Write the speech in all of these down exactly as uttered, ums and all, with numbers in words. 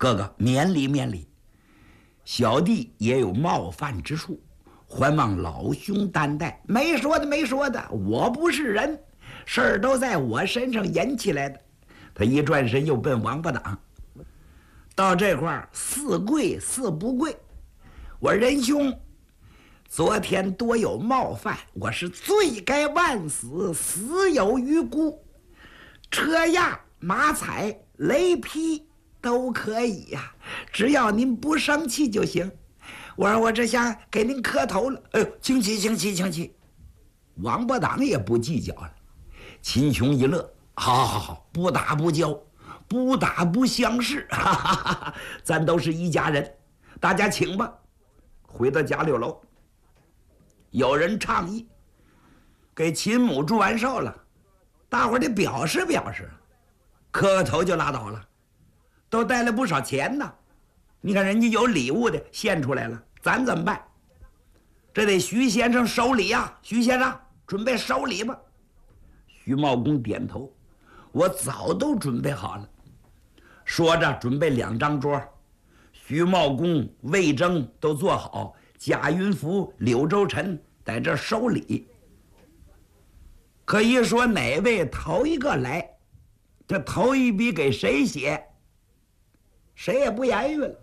哥哥免礼免礼，小弟也有冒犯之处，还望老兄担待。没说的没说的，我不是人，事儿都在我身上引起来的。他一转身又奔王八党，到这块儿四跪四不跪。我仁兄昨天多有冒犯，我是罪该万死，死有余辜。车压马踩雷劈都可以呀、啊，只要您不生气就行。我说我这下给您磕头了。哎呦，请起请起请起。王八党也不计较了，秦琼一乐，好好好好，不打不交，不打不相识，哈哈哈哈，咱都是一家人，大家请吧。回到家六楼，有人倡议给秦母祝完寿了，大伙儿得表示表示，磕个头就拉倒了，都带了不少钱呢。你看人家有礼物的献出来了，咱怎么办？这得徐先生收礼呀！徐先生，准备收礼吧。徐茂公点头，我早都准备好了。说着，准备两张桌，徐茂公、魏征都坐好，贾云福、柳州臣在这收礼。可一说哪位头一个来，这头一笔给谁写，谁也不言语了。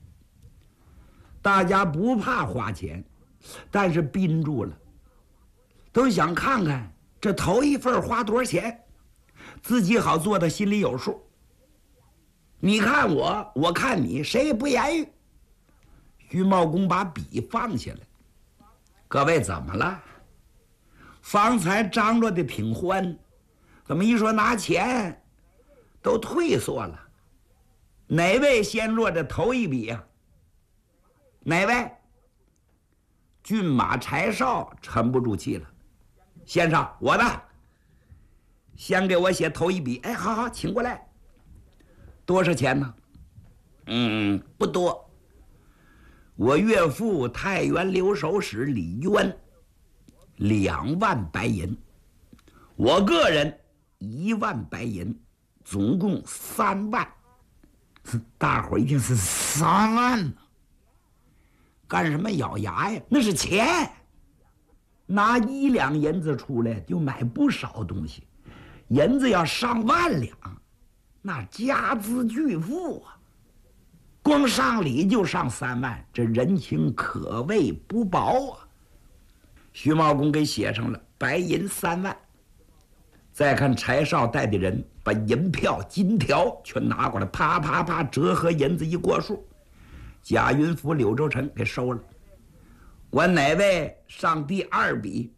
大家不怕花钱，但是憋住了，都想看看这头一份花多少钱，自己好做的心里有数。你看我，我看你，谁也不言语。徐茂公把笔放下来，各位怎么了？方才张罗的挺欢，怎么一说拿钱都退缩了？哪位先落的头一笔呀、啊？哪位？骏马柴少沉不住气了，先生，我的，先给我写头一笔。哎，好好，请过来。多少钱呢？嗯，不多。我岳父太原留守使李渊两万白银，我个人一万白银，总共三万。大伙一听是三万呢，干什么咬牙呀？那是钱，拿一两银子出来就买不少东西，银子要上万两，那家资巨富啊！光上礼就上三万，这人情可谓不薄啊！徐茂公给写上了白银三万。再看柴少带的人把银票金条全拿过来，啪啪啪折合银子一过数，贾云福、柳州臣给收了。我哪位上第二笔？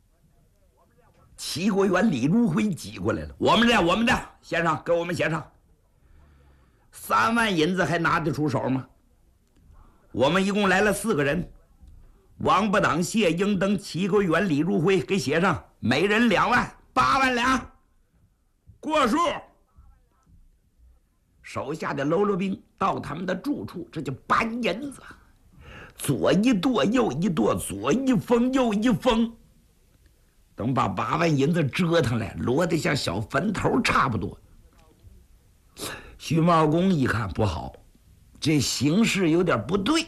齐国元李如辉挤过来了，我们的我们的先生，给我们写上。三万银子还拿得出手吗？我们一共来了四个人，王八党谢英登、齐国元李如辉给写上，每人两万，八万两，过数。手下的喽啰兵到他们的住处，这就搬银子，左一跺右一跺，左一封右一封，等把八万银子折腾来，摞得像小坟头差不多。徐茂公一看不好，这形势有点不对，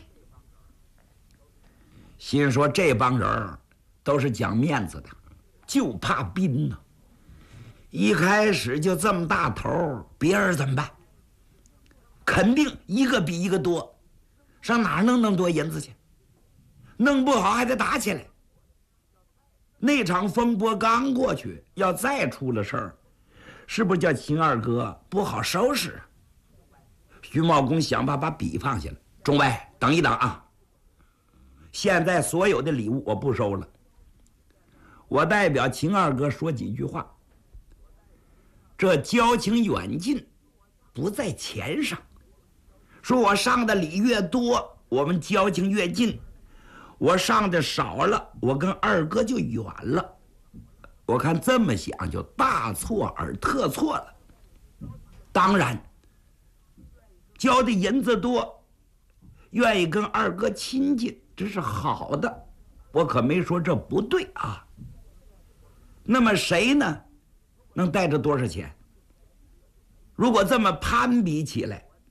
心说这帮人都是讲面子的，就怕兵呢。一开始就这么大头，别人怎么办？肯定一个比一个多，上哪儿弄那么多银子去？弄不好还得打起来。那场风波刚过去，要再出了事儿，是不是叫秦二哥不好收拾？徐茂公想办法把笔放下了，众位等一等啊！现在所有的礼物我不收了，我代表秦二哥说几句话。这交情远近不在钱上，说我上的礼越多，我们交情越近；我上的少了，我跟二哥就远了。我看这么想就大错而特错了。当然交的银子多，愿意跟二哥亲近，这是好的，我可没说这不对啊。那么谁呢能带着多少钱？如果这么攀比起来，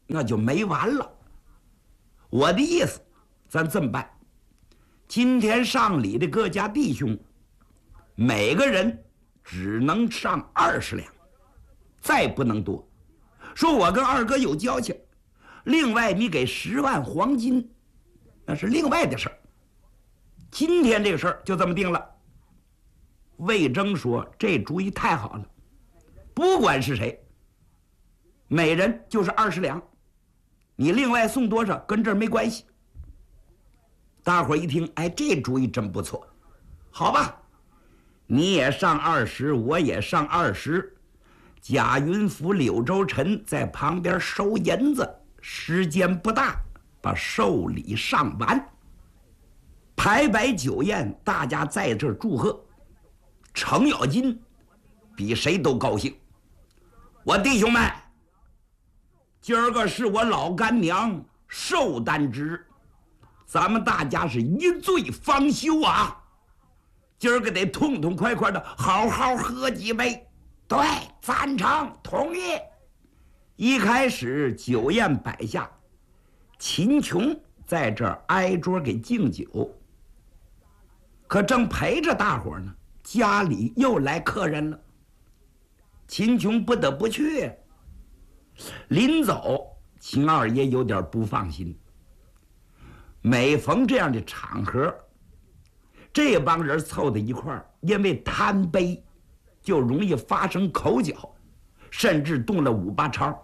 那就没完了。我的意思，咱这么办，今天上礼的各家弟兄，每个人只能上二十两，再不能多。说我跟二哥有交情，另外你给十万黄金，那是另外的事儿。今天这个事儿就这么定了。魏征说：“这主意太好了，不管是谁，每人就是二十两，你另外送多少跟这儿没关系。”大伙儿一听，哎，这主意真不错，好吧，你也上二十，我也上二十。贾云甫、柳州臣在旁边收银子，时间不大，把寿礼上完，排摆酒宴，大家在这儿祝贺。程咬金比谁都高兴。我弟兄们，今儿个是我老干娘寿诞之日，咱们大家是一醉方休啊！今儿个得痛痛快快的好好喝几杯。对，赞成，同意。一开始酒宴摆下，秦琼在这儿挨桌给敬酒，可正陪着大伙呢，家里又来客人了，秦琼不得不去。临走，秦二爷有点不放心。每逢这样的场合，这帮人凑在一块儿，因为贪杯，就容易发生口角，甚至动了五八抄。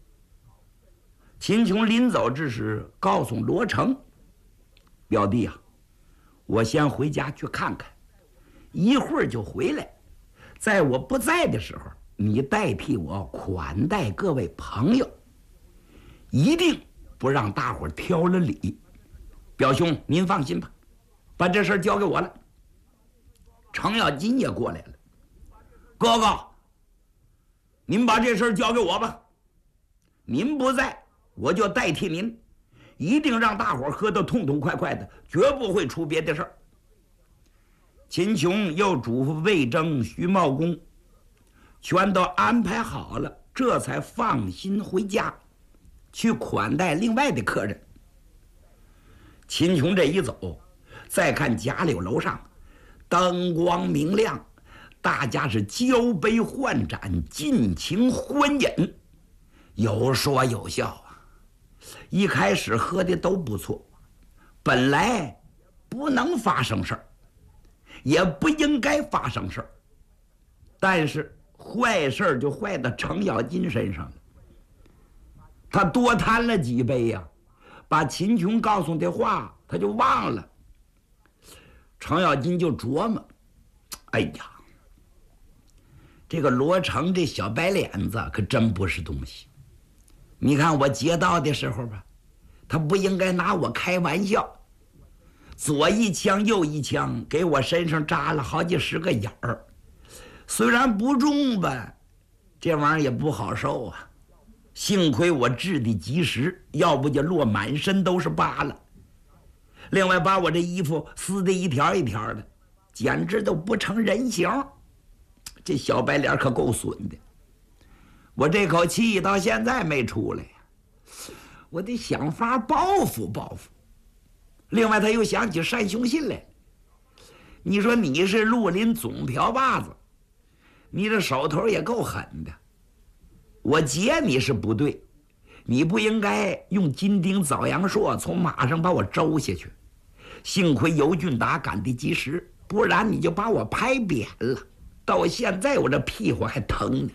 秦琼临走之时，告诉罗成：“表弟啊，我先回家去看看，一会儿就回来。在我不在的时候，你代替我款待各位朋友，一定不让大伙挑了理。表兄，您放心吧，把这事儿交给我了。”程咬金也过来了：“哥哥，您把这事儿交给我吧，您不在，我就代替您，一定让大伙喝得痛痛快快的，绝不会出别的事儿。”秦琼又嘱咐魏征、徐茂公，全都安排好了，这才放心回家，去款待另外的客人。秦琼这一走，再看贾柳楼上灯光明亮，大家是交杯换盏，尽情欢饮，有说有笑啊。一开始喝的都不错，本来不能发生事儿，也不应该发生事儿，但是坏事儿就坏到程咬金身上了。他多贪了几杯呀、啊，把秦琼告诉的话他就忘了。程咬金就琢磨：哎呀，这个罗成这小白脸子可真不是东西。你看我劫道的时候吧，他不应该拿我开玩笑，左一枪右一枪，给我身上扎了好几十个眼儿。虽然不重吧，这玩意儿也不好受啊。幸亏我治的及时，要不就落满身都是疤了。另外把我这衣服撕得一条一条的，简直都不成人形。这小白脸可够损的，我这口气到现在没出来呀，我得想法报复报复。另外他又想起单雄信来，你说你是绿林总瓢把子，你这手头也够狠的。我劫你是不对，你不应该用金钉枣阳硕从马上把我周下去，幸亏尤俊达赶得及时，不然你就把我拍扁了。到现在我这屁股还疼呢。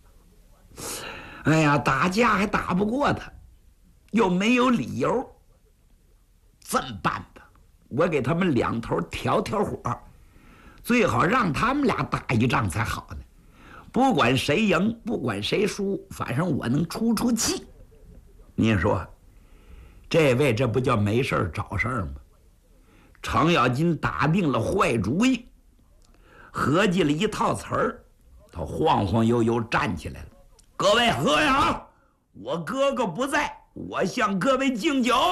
哎呀，打架还打不过他，又没有理由。这么办吧，我给他们两头调调火，最好让他们俩打一仗才好呢。不管谁赢，不管谁输，反正我能出出气。你说，这位这不叫没事找事儿吗？程咬金打定了坏主意，合计了一套词儿，他晃晃悠悠站起来了。各位喝呀！我哥哥不在，我向各位敬酒。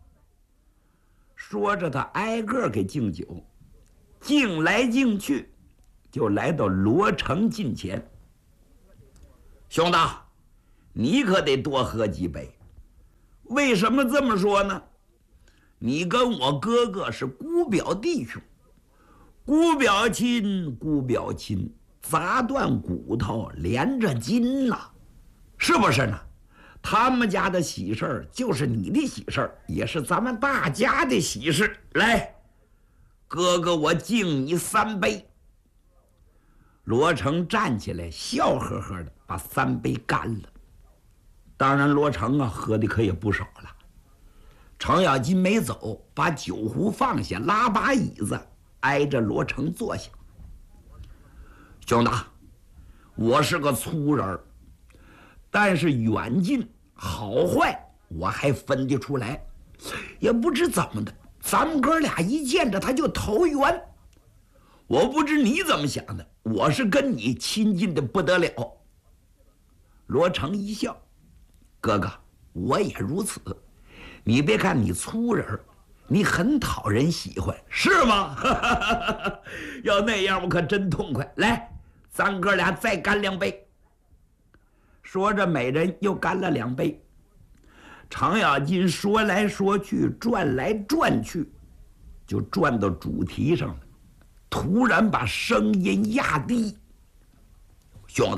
说着，他挨个给敬酒，敬来敬去，就来到罗成近前。兄弟，你可得多喝几杯， 为什么这么说呢？你跟我哥哥是姑表弟兄，姑表亲，姑表亲，砸断骨头连着筋呐，是不是呢？他们家的喜事儿就是你的喜事儿，也是咱们大家的喜事。来，哥哥，我敬你三杯。罗成站起来，笑呵呵的把三杯干了。当然，罗成啊，喝的可也不少了。程咬金没走，把酒壶放下，拉把椅子挨着罗成坐下。兄弟，我是个粗人，但是远近好坏我还分得出来。也不知怎么的，咱们哥俩一见着他就投缘。我不知你怎么想的，我是跟你亲近的不得了。罗成一笑，哥哥，我也如此。你别看你粗人，你很讨人喜欢，是吗？要那样我可真痛快。来，咱哥俩再干两杯。说着，每人又干了两杯。程咬金说来说去，转来转去，就转到主题上了。突然把声音压低：“兄弟，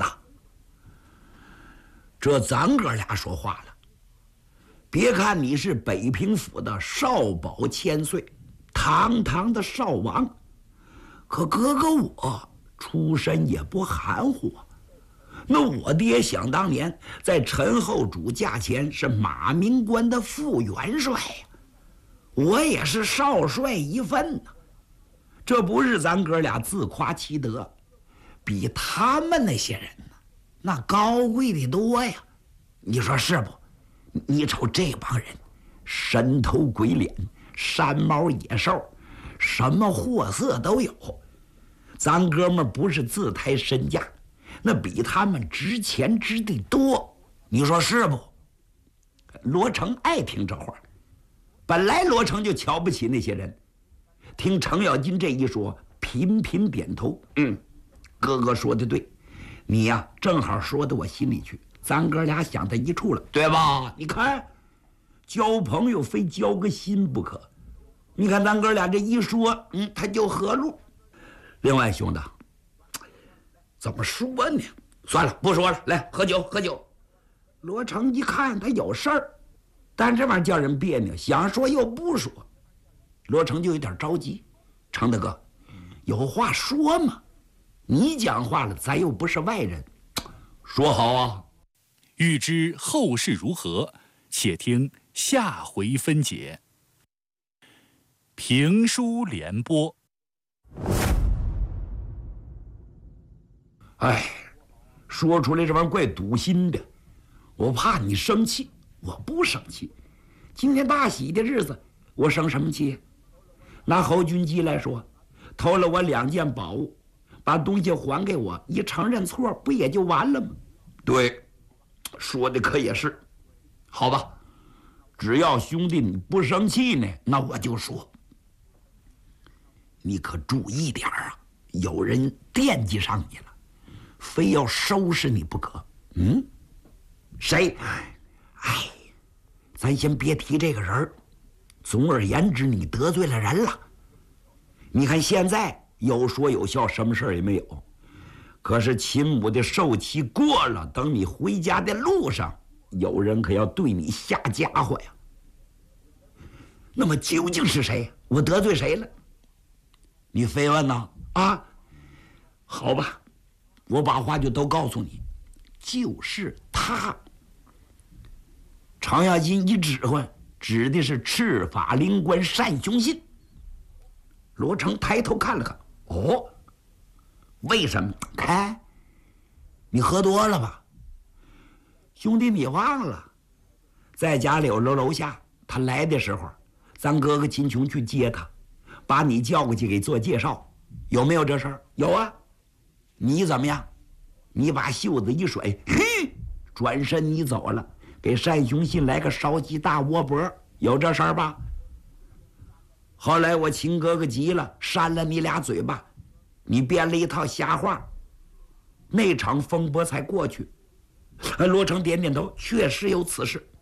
这咱哥俩说话了。别看你是北平府的少保千岁，堂堂的少王，可哥哥我出身也不含糊啊。那我爹想当年在陈后主驾前是马明关的副元帅呀，我也是少帅一份呢。这不是咱哥俩自夸其德，比他们那些人呢，那高贵的多呀。你说是不？你瞅这帮人，神头鬼脸，山猫野兽，什么货色都有。咱哥们不是自抬身价，那比他们值钱值的多。你说是不？罗成爱听这话，本来罗成就瞧不起那些人，听程咬金这一说，频频点头。嗯，哥哥说的对，你呀、啊、正好说到我心里去。咱哥俩想在一处了，对吧？你看，交朋友非交个心不可。你看咱哥俩这一说，嗯，他就合路。另外，兄弟，怎么说呢？算了，不说了，来喝酒，喝酒。罗成一看他有事儿，但这玩意儿叫人别扭，想说又不说，罗成就有点着急。程大哥，有话说嘛？你讲话了，咱又不是外人，说好啊。 欲知后事如何，且听下回分解。评书联播。 哎，说出来这玩意儿怪堵心的，我怕你生气，我不生气。今天大喜的日子，我生什么气？拿侯君基来说，偷了我两件宝物，把东西还给我，一承认错，不也就完了吗？对。说的可也是，好吧，只要兄弟你不生气呢，那我就说，你可注意点啊，有人惦记上你了，非要收拾你不可。嗯，谁？哎，咱先别提这个人，总而言之，你得罪了人了。你看现在有说有笑，什么事儿也没有。可是秦母的寿期过了，等你回家的路上，有人可要对你下家伙呀。那么究竟是谁？我得罪谁了？你非问呢？啊，好吧，我把话就都告诉你，就是他。程咬金一指挥，指的是赤法灵官单雄信。罗成抬头看了看，哦。为什么？看，你喝多了吧？兄弟，你忘了，在家柳楼楼下，他来的时候，咱哥哥秦琼去接他，把你叫过去给做介绍，有没有这事儿？有啊。你怎么样？你把袖子一甩，嘿，转身你走了，给单雄信来个烧鸡大窝脖，有这事儿吧？后来我秦哥哥急了，扇了你俩嘴巴。你编了一套瞎话，那场风波才过去。罗成点点头，确实有此事。